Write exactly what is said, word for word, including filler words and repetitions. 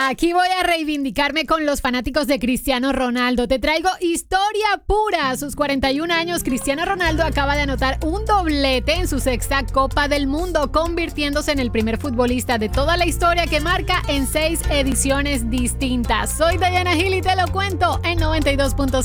Aquí voy a reivindicarme con los fanáticos de Cristiano Ronaldo. Te traigo historia pura. A sus cuarenta y un años, Cristiano Ronaldo acaba de anotar un doblete en su sexta Copa del Mundo, convirtiéndose en el primer futbolista de toda la historia que marca en seis ediciones distintas. Soy Diana Gil y te lo cuento en noventa y dos punto cinco.